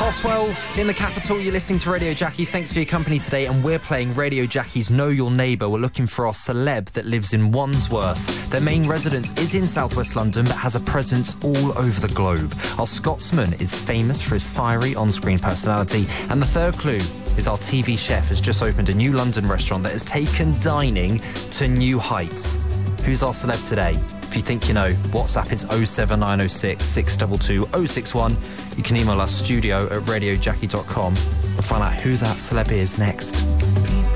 12:30 in the capital. You're listening to Radio Jackie. Thanks for your company today, and we're playing Radio Jackie's Know Your Neighbour. We're looking for our celeb that lives in Wandsworth. Their main residence is in southwest London, but has a presence all over the globe. Our Scotsman is famous for his fiery on-screen personality, and the third clue is our TV chef has just opened a new London restaurant that has taken dining to new heights. Who's our celeb today? If you think you know, WhatsApp is 07906 622 061. You can email us studio@radiojackie.com and find out who that celeb is next.